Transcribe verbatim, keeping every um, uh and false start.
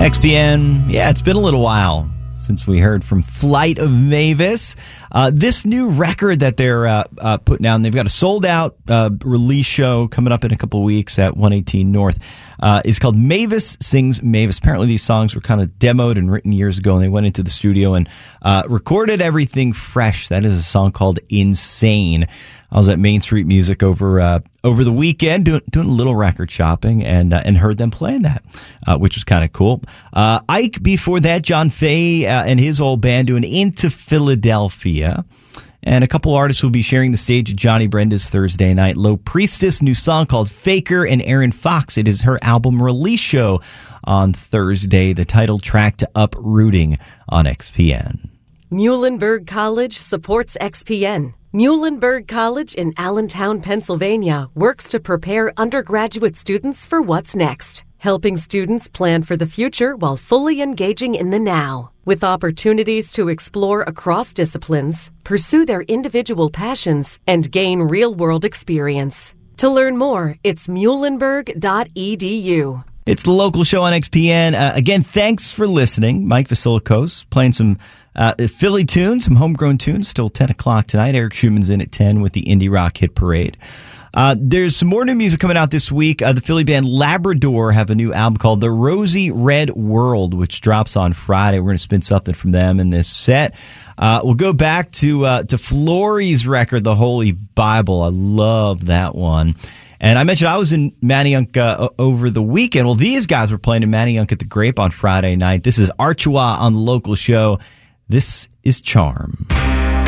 X P N, yeah, it's been a little while since we heard from Flight of Mavis. Uh, this new record that they're uh, uh, putting out, and they've got a sold-out uh, release show coming up in a couple of weeks at one eighteen North, uh, is called Mavis Sings Mavis. Apparently these songs were kind of demoed and written years ago, and they went into the studio and uh, recorded everything fresh. That is a song called Insane. I was at Main Street Music over uh, over the weekend doing, doing a little record shopping and uh, and heard them playing that, uh, which was kind of cool. Uh, Ike before that, John Fay uh, and his old band doing Into Philadelphia. And a couple artists will be sharing the stage at Johnny Brenda's Thursday night. Low Priestess, new song called Faker, and Erin Fox. It is her album release show on Thursday. The title track to Uprooting on X P N. Muhlenberg College supports X P N. Muhlenberg College in Allentown, Pennsylvania, works to prepare undergraduate students for what's next, helping students plan for the future while fully engaging in the now. With opportunities to explore across disciplines, pursue their individual passions, and gain real-world experience. To learn more, it's muhlenberg dot e d u. It's the local show on X P N. Uh, again, thanks for listening. Mike Vasilikos playing some uh, Philly tunes, some homegrown tunes, still ten o'clock tonight. Eric Schumann's in at ten with the Indie Rock Hit Parade. Uh, there's some more new music coming out this week. Uh, the Philly band Labrador have a new album called The Rosy Red World, which drops on Friday. We're going to spin something from them in this set. Uh, we'll go back to uh, to Flory's record, The Holy Bible. I love that one. And I mentioned I was in Manayunk uh, over the weekend. Well, these guys were playing in Manayunk at the Grape on Friday night. This is Archua on the local show. This is Charm.